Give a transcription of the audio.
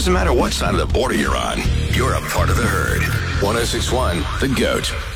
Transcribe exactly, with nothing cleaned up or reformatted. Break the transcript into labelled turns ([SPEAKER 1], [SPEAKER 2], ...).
[SPEAKER 1] Doesn't matter what side of the border you're on, you're a part of the herd. one oh six point one, The GOAT.